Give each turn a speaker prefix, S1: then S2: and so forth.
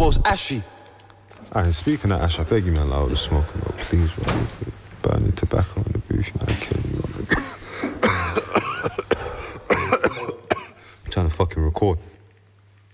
S1: goes ashy.
S2: Alright, speaking of ash, I beg you, man, like, all the smoking, bro, please, bro. Burning tobacco in the booth, man, I'm killing you, man. I'm trying to fucking record.